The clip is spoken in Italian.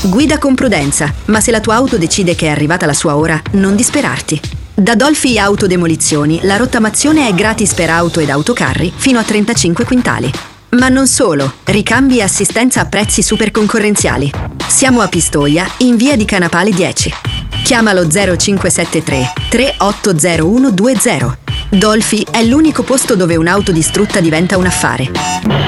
Guida con prudenza, ma se la tua auto decide che è arrivata la sua ora, non disperarti. Da Dolfi Autodemolizioni la rottamazione è gratis per auto ed autocarri fino a 35 quintali. Ma non solo, ricambi e assistenza a prezzi super concorrenziali. Siamo a Pistoia, in via di Canapale 10. Chiamalo 0573 380120. Dolfi è l'unico posto dove un'auto distrutta diventa un affare.